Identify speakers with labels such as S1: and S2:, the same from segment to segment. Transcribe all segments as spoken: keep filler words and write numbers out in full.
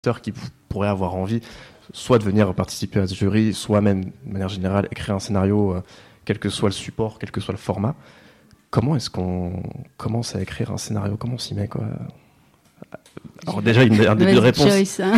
S1: qui pourraient avoir envie soit de venir participer à ce jury, soit même, de manière générale, écrire un scénario, euh, quel que soit le support, quel que soit le format. Comment est-ce qu'on commence à écrire un scénario ? Comment on s'y met, quoi ? Alors déjà, une, un début de réponse.
S2: Choice, hein.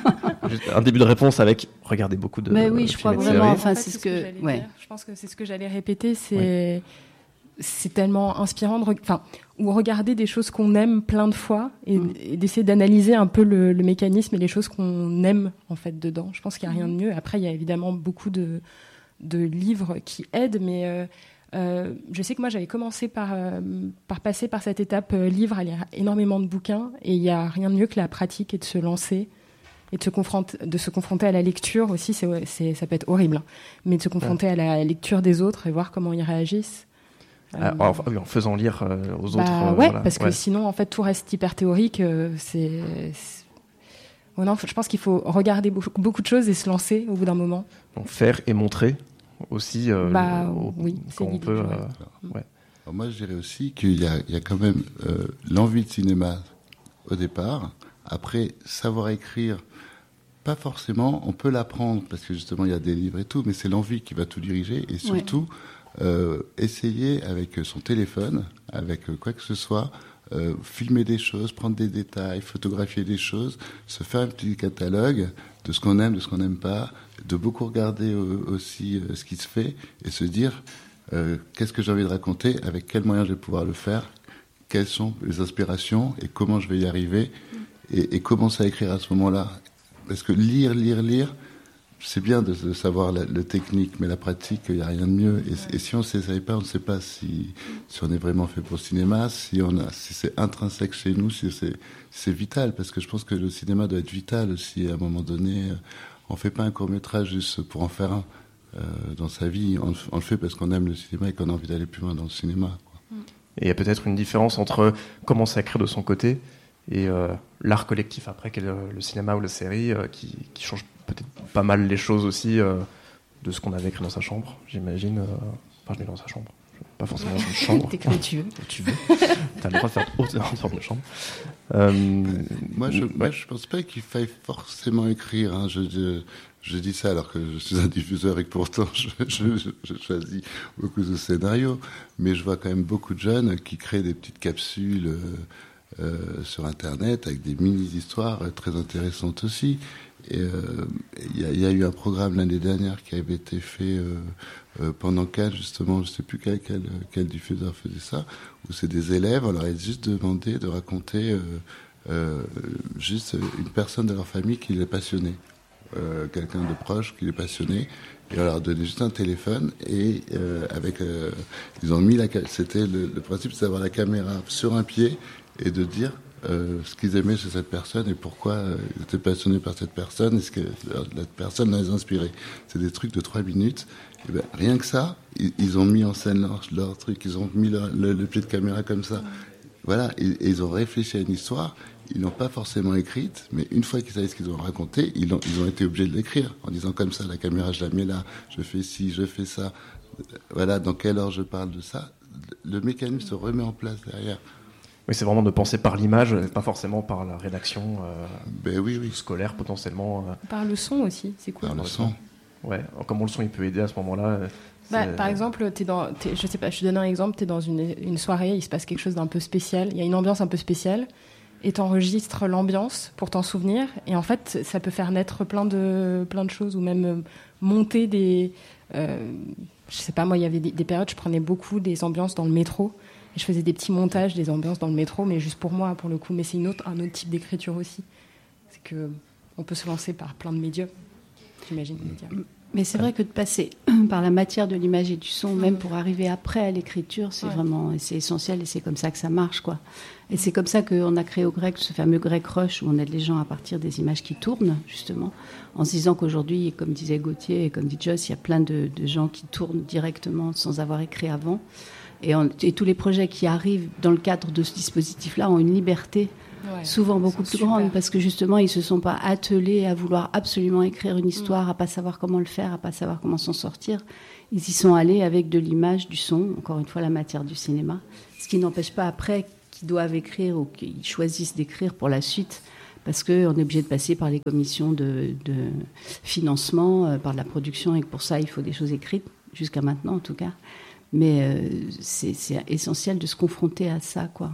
S1: Un début de réponse avec regardez beaucoup de.
S2: Mais oui, je crois vraiment. Enfin,
S3: en fait,
S2: c'est ce
S3: ce
S2: que.
S3: que
S2: ouais.
S3: dire. Je pense que c'est ce que j'allais répéter. C'est, oui. c'est tellement inspirant de, re... enfin, ou regarder des choses qu'on aime plein de fois et, mm. et d'essayer d'analyser un peu le, le mécanisme et les choses qu'on aime en fait dedans. Je pense qu'il n'y a rien de mieux. Après, il y a évidemment beaucoup de de livres qui aident, mais euh, euh, je sais que moi j'avais commencé par euh, par passer par cette étape euh, livre, à lire énormément de bouquins, et il n'y a rien de mieux que la pratique et de se lancer. Et de se, confronter, de se confronter à la lecture aussi, c'est, c'est, ça peut être horrible, hein. Mais de se confronter ouais. à la lecture des autres et voir comment ils réagissent.
S1: Euh, en, en faisant lire euh, aux
S3: bah,
S1: autres. Euh,
S3: ouais,
S1: voilà.
S3: parce que
S1: ouais.
S3: sinon, en fait, tout reste hyper théorique. Euh, c'est, c'est... Ouais, non, je pense qu'il faut regarder beaucoup, beaucoup de choses et se lancer au bout d'un moment.
S1: Donc faire et montrer aussi. Euh,
S3: bah,
S1: le, au,
S3: oui,
S1: quand
S3: c'est
S1: on peut.
S3: Ouais.
S1: Euh, ouais.
S4: Alors moi, je dirais aussi qu'il y a, il y a quand même euh, l'envie de cinéma au départ. Après, savoir écrire. Pas forcément, on peut l'apprendre parce que justement il y a des livres et tout, mais c'est l'envie qui va tout diriger et surtout ouais. euh, essayer avec son téléphone, avec quoi que ce soit, euh, filmer des choses, prendre des détails, photographier des choses, se faire un petit catalogue de ce qu'on aime, de ce qu'on n'aime pas, de beaucoup regarder aussi euh, ce qui se fait et se dire euh, qu'est-ce que j'ai envie de raconter, avec quels moyens je vais pouvoir le faire, quelles sont les inspirations et comment je vais y arriver et, et commencer à écrire à ce moment-là. Parce que lire, lire, lire, c'est bien de, de savoir la, le technique, mais la pratique, il n'y a rien de mieux. Et, ouais. et si on ne s'essaye pas, on ne sait pas si, si on est vraiment fait pour le cinéma, si, on a, si c'est intrinsèque chez nous, si c'est, si c'est vital. Parce que je pense que le cinéma doit être vital aussi. À un moment donné, on ne fait pas un court-métrage juste pour en faire un. Euh, dans sa vie, on, on le fait parce qu'on aime le cinéma et qu'on a envie d'aller plus loin dans le cinéma, quoi.
S1: Et il y a peut-être une différence entre commencer à écrire de son côté et euh, l'art collectif après, qu'est le, le cinéma ou la série, euh, qui, qui change peut-être pas mal les choses aussi euh, de ce qu'on avait écrit dans sa chambre, j'imagine. Euh, enfin, je mets dans sa chambre, pas forcément dans une chambre.
S3: T'écris où tu veux.
S1: Où tu veux. T'as le droit de faire autre sorte de chambre. Euh,
S4: moi, je, ouais. moi, je pense pas qu'il faille forcément écrire. Hein. Je, je, je dis ça alors que je suis un diffuseur et que pourtant je, je, je, je choisis beaucoup de scénarios. Mais je vois quand même beaucoup de jeunes qui créent des petites capsules euh, Euh, sur Internet avec des mini-histoires euh, très intéressantes aussi. Et il euh, y, y a eu un programme l'année dernière qui avait été fait euh, euh, pendant Cannes, justement, je ne sais plus quel, quel, quel diffuseur faisait ça, où c'est des élèves, on leur a juste demandé de raconter euh, euh, juste une personne de leur famille qui les passionnait, euh, quelqu'un de proche qui les passionnait. Et on leur donnait juste un téléphone et euh, avec, euh, ils ont mis la, c'était le, le principe, c'est d'avoir la caméra sur un pied et de dire euh, ce qu'ils aimaient chez cette personne et pourquoi euh, ils étaient passionnés par cette personne et ce que la, la personne les inspirait. C'est des trucs de trois minutes. Et ben, rien que ça, ils, ils ont mis en scène leur, leur truc, ils ont mis leur, le, le pied de caméra comme ça. Voilà, et, et ils ont réfléchi à une histoire. Ils l'ont pas forcément écrite, mais une fois qu'ils savaient ce qu'ils ont raconté, ils ont, ils ont été obligés de l'écrire en disant comme ça, la caméra je la mets là, je fais ci, je fais ça. Voilà, dans quelle heure je parle de ça. Le mécanisme se remet en place derrière.
S1: Oui, c'est vraiment de penser par l'image, pas forcément par la rédaction euh,
S4: ben oui, oui.
S1: scolaire potentiellement. Euh...
S3: Par le son aussi, c'est cool.
S4: Par le son.
S1: Ouais, comment le son il peut aider à ce moment-là.
S3: Bah, par exemple, t'es dans, t'es, je sais pas, je te donne un exemple, tu es dans une, une soirée, il se passe quelque chose d'un peu spécial, il y a une ambiance un peu spéciale, et tu enregistres l'ambiance pour t'en souvenir, et en fait, ça peut faire naître plein de, plein de choses, ou même monter des... Euh, je sais pas, moi, il y avait des, des périodes, je prenais beaucoup des ambiances dans le métro, et je faisais des petits montages des ambiances dans le métro, mais juste pour moi, pour le coup. Mais c'est une autre, un autre type d'écriture aussi. C'est que on peut se lancer par plein de médias, j'imagine.
S2: Mais c'est vrai que de passer par la matière de l'image et du son, même pour arriver après à l'écriture, c'est ouais. vraiment c'est essentiel et c'est comme ça que ça marche, quoi. Et c'est comme ça qu'on a créé au Grec ce fameux Grec Rush où on aide les gens à partir des images qui tournent, justement, en se disant qu'aujourd'hui, comme disait Gauthier et comme dit Joss, il y a plein de, de gens qui tournent directement sans avoir écrit avant. Et, on, et tous les projets qui arrivent dans le cadre de ce dispositif-là ont une liberté ouais, souvent beaucoup plus super. grande parce que justement ils ne se sont pas attelés à vouloir absolument écrire une histoire, mmh. à ne pas savoir comment le faire, à ne pas savoir comment s'en sortir. Ils y sont allés avec de l'image, du son, encore une fois la matière du cinéma, ce qui n'empêche pas après qu'ils doivent écrire ou qu'ils choisissent d'écrire pour la suite parce qu'on est obligé de passer par les commissions de, de financement, euh, par la production, et que pour ça, il faut des choses écrites, jusqu'à maintenant en tout cas. Mais euh, c'est, c'est essentiel de se confronter à ça, quoi.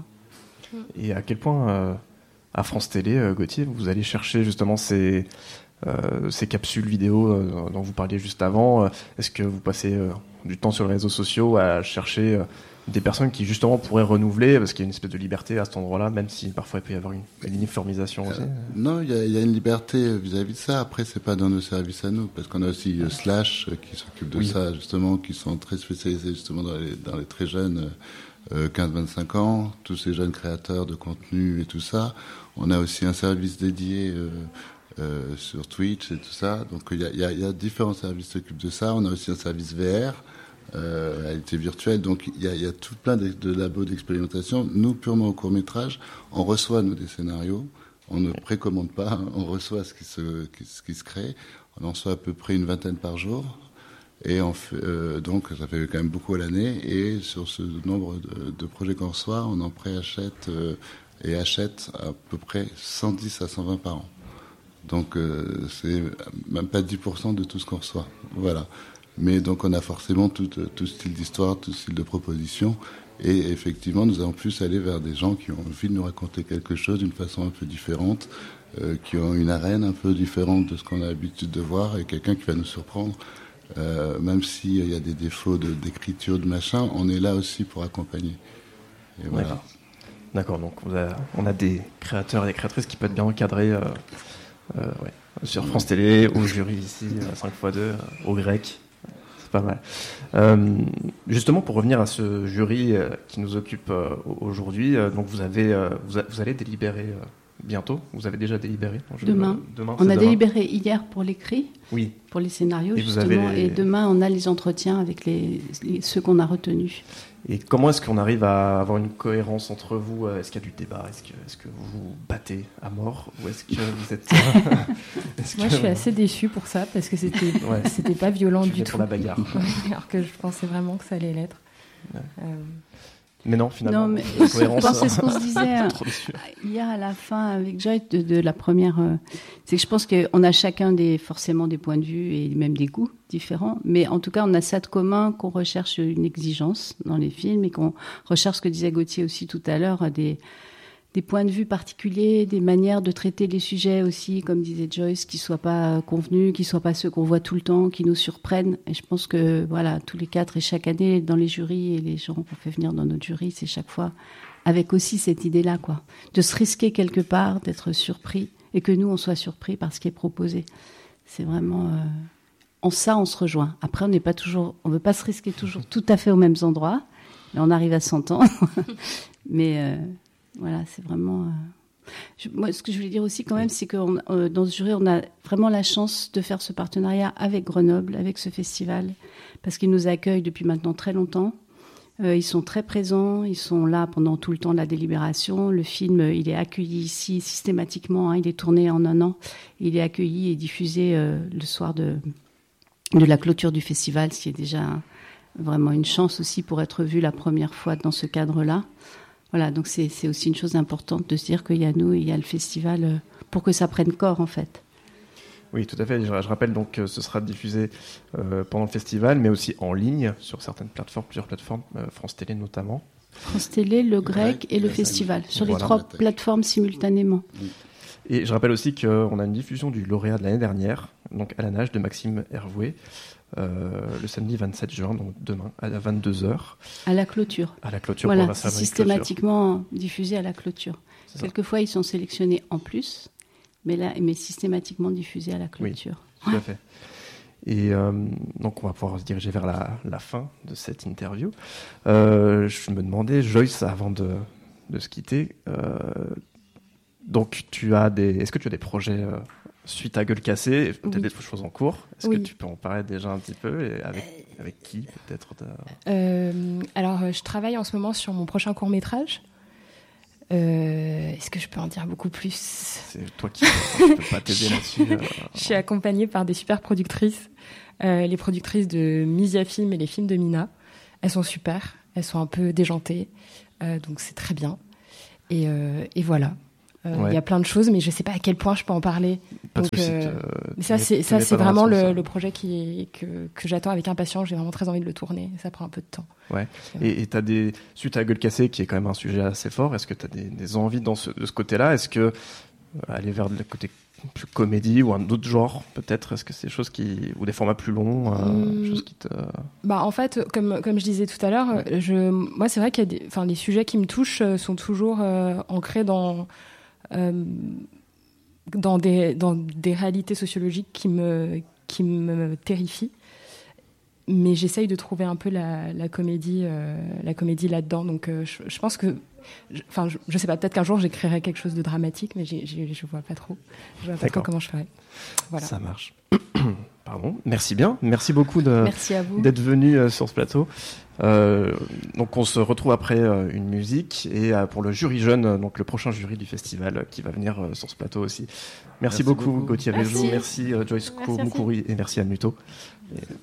S1: Et à quel point, euh, à France Télé, euh, Gauthier, vous allez chercher justement ces, euh, ces capsules vidéo euh, dont vous parliez juste avant. Est-ce que vous passez euh, du temps sur les réseaux sociaux à chercher euh, des personnes qui justement pourraient renouveler, parce qu'il y a une espèce de liberté à cet endroit-là, même si parfois il peut y avoir une, une uniformisation aussi.
S4: Euh, non, il y, y a une liberté vis-à-vis de ça. Après, c'est pas dans nos services à nous, parce qu'on a aussi euh, Slash euh, qui s'occupe de oui. ça justement, qui sont très spécialisés justement dans les, dans les très jeunes euh, quinze à vingt-cinq ans, tous ces jeunes créateurs de contenu et tout ça. On a aussi un service dédié euh, euh, sur Twitch et tout ça. Donc il y a, y, a, y a différents services qui s'occupent de ça. On a aussi un service V R. Euh, réalité virtuelle, donc il y a, y a tout plein de, de labos d'expérimentation. Nous, purement au court-métrage, on reçoit, nous, des scénarios, on ne précommande pas, on reçoit ce qui se, qui, ce qui se crée, on en reçoit à peu près une vingtaine par jour, et on fait, euh, donc ça fait quand même beaucoup à l'année, et sur ce nombre de, de projets qu'on reçoit, on en préachète euh, et achète à peu près cent dix à cent vingt par an. Donc euh, c'est même pas dix pour cent de tout ce qu'on reçoit, voilà. Mais donc on a forcément tout, tout style d'histoire, tout style de proposition, et effectivement nous allons plus aller vers des gens qui ont envie de nous raconter quelque chose d'une façon un peu différente, euh, qui ont une arène un peu différente de ce qu'on a l'habitude de voir, et quelqu'un qui va nous surprendre, euh, même s'il y a des défauts de, d'écriture, de machin, on est là aussi pour accompagner. Et voilà.
S1: D'accord. D'accord, donc on a, on a des créateurs et des créatrices qui peuvent être bien encadrés euh, euh, ouais, sur France Télé, au jury ici, cinq fois deux, euh, au grec. Pas mal. Euh, justement, pour revenir à ce jury euh, qui nous occupe euh, aujourd'hui, euh, donc vous avez, euh, vous, a, vous allez délibérer euh, bientôt. Vous avez déjà délibéré je,
S2: Demain.
S1: Euh, demain
S2: on a
S1: demain.
S2: délibéré hier pour l'écrit,
S1: oui.
S2: pour les scénarios
S1: et
S2: justement,
S1: les...
S2: et demain on a les entretiens avec les, les ceux qu'on a retenus.
S1: Et comment est-ce qu'on arrive à avoir une cohérence entre vous ? Est-ce qu'il y a du débat ? Est-ce que, est-ce que vous vous battez à mort ? Ou est-ce que vous êtes...
S3: est-ce Moi, que... je suis assez déçue pour ça, parce que c'était, ouais. c'était pas violent du tout.
S1: Pour la bagarre.
S3: Alors que je pensais vraiment que ça allait l'être. Ouais. Euh...
S1: Mais non, finalement.
S2: Non, mais la cohérence, c'est ce qu'on se disait hier à la fin avec Joy de, de la première. Euh, c'est que je pense qu'on a chacun des, forcément des points de vue et même des goûts différents. Mais en tout cas, on a ça de commun, qu'on recherche une exigence dans les films et qu'on recherche, ce que disait Gauthier aussi tout à l'heure, des, des points de vue particuliers, des manières de traiter les sujets aussi, comme disait Joyce, qui ne soient pas convenus, qui ne soient pas ceux qu'on voit tout le temps, qui nous surprennent. Et je pense que, voilà, tous les quatre et chaque année, dans les jurys et les gens qu'on fait venir dans notre jury, c'est chaque fois avec aussi cette idée-là, quoi. De se risquer quelque part, d'être surpris, et que nous, on soit surpris par ce qui est proposé. C'est vraiment... Euh... En ça, on se rejoint. Après, on n'est pas toujours... On ne veut pas se risquer toujours tout à fait aux mêmes endroits, mais on arrive à s'entendre. mais... Euh... Voilà, c'est vraiment... Euh... Je, moi, ce que je voulais dire aussi, quand même, c'est que euh, dans ce jury, on a vraiment la chance de faire ce partenariat avec Grenoble, avec ce festival, parce qu'ils nous accueillent depuis maintenant très longtemps. Euh, ils sont très présents, ils sont là pendant tout le temps de la délibération. Le film, il est accueilli ici systématiquement, hein, il est tourné en un an. Il est accueilli et diffusé euh, le soir de, de la clôture du festival, ce qui est déjà hein, vraiment une chance aussi pour être vu la première fois dans ce cadre-là. Voilà, donc c'est, c'est aussi une chose importante de se dire qu'il y a nous et il y a le festival euh, pour que ça prenne corps, en fait.
S1: Oui, tout à fait. Je, je rappelle donc que ce sera diffusé euh, pendant le festival, mais aussi en ligne sur certaines plateformes, plusieurs plateformes, euh, France Télé notamment.
S2: France Télé, le Grec et le festival, sur les voilà. trois plateformes simultanément.
S1: Et je rappelle aussi qu'on a une diffusion du lauréat de l'année dernière, donc À la nage de Maxime Hervouet, euh, le samedi vingt-sept juin, donc demain, à vingt-deux heures.
S2: À la clôture.
S1: À la clôture.
S2: Voilà,
S1: pour la
S2: c'est systématiquement clôture. Diffusé à la clôture. C'est Quelquefois, ça. Ils sont sélectionnés en plus, mais là, mais systématiquement diffusés à la clôture.
S1: Oui, tout à fait. Et euh, donc, on va pouvoir se diriger vers la, la fin de cette interview. Euh, je me demandais, Joyce, avant de, de se quitter, euh, donc tu as des, est-ce que tu as des projets euh, suite à Gueule cassée, peut-être oui. des choses en cours. Est-ce oui. que tu peux en parler déjà un petit peu et avec, euh... avec qui peut-être
S3: euh, Alors, je travaille en ce moment sur mon prochain court-métrage. Euh, est-ce que je peux en dire beaucoup plus ?
S1: C'est toi qui ne peux pas t'aider là-dessus. Euh...
S3: Je suis accompagnée par des super productrices, euh, les productrices de Misia Film et les films de Mina. Elles sont super, elles sont un peu déjantées, euh, donc c'est très bien. Et, euh, et voilà. Euh, il
S1: Ouais.
S3: y a plein de choses, mais je sais pas à quel point je peux en parler.
S1: Pas de
S3: Donc,
S1: souci,
S3: euh,
S1: te-
S3: mais ça,
S1: te
S3: c'est
S1: mets-
S3: ça,
S1: te mets
S3: c'est
S1: pas dans la
S3: vraiment
S1: sauce,
S3: le,
S1: ça.
S3: le projet qui que que j'attends avec impatience. J'ai vraiment très envie de le tourner. Ça prend un peu de temps.
S1: Ouais.
S3: C'est
S1: Et, et t'as des suite à Gueule cassée, qui est quand même un sujet assez fort. Est-ce que t'as des, des envies dans ce, de ce côté-là? Est-ce que euh, aller vers le côté plus comédie ou un autre genre peut-être? Est-ce que c'est des choses qui ou des formats plus longs, euh,
S3: Hum.
S1: choses qui te
S3: Bah en fait, comme comme je disais tout à l'heure, je moi c'est vrai qu'il y a des, enfin les sujets qui me touchent euh, sont toujours euh, ancrés dans euh, dans des dans des réalités sociologiques qui me qui me terrifient. Mais j'essaye de trouver un peu la, la comédie euh, la comédie là-dedans. Donc euh, je, je pense que enfin je, je sais pas, peut-être qu'un jour j'écrirai quelque chose de dramatique, mais j'ai, j'ai, je vois pas trop. Je vois pas
S1: D'accord.
S3: trop comment je ferais. Voilà.
S1: Ça marche. Pardon. Merci bien. Merci beaucoup de
S3: Merci à vous.
S1: d'être venu euh, sur ce plateau. Euh, donc on se retrouve après euh, une musique et euh, pour le jury jeune, euh, donc le prochain jury du festival euh, qui va venir euh, sur ce plateau aussi. Merci,
S4: Merci
S1: beaucoup,
S4: beaucoup.
S1: Gauthier Avéjou,
S2: Merci.
S1: merci euh, Joyce
S3: Merci,
S1: Moukouri et merci Anne Muto. Et